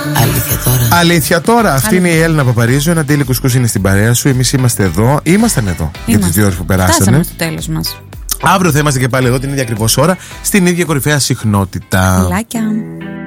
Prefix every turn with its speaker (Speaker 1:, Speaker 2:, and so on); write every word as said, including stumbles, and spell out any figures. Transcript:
Speaker 1: Αλήθεια τώρα.
Speaker 2: Αλήθεια τώρα. Αυτή είναι η Έλληνα Παπαρίζου. Ένα Ντέλη Κουσκούς είναι στην παρέα σου. Εμείς είμαστε εδώ. Ήμασταν εδώ είμαστε. για τις δύο ώρες που περάσανε.
Speaker 3: Φτάσαμε στο τέλος μας.
Speaker 2: Αύριο θα είμαστε και πάλι εδώ την ίδια ακριβώς ώρα, στην ίδια κορυφαία συχνότητα.
Speaker 3: Φιλάκια.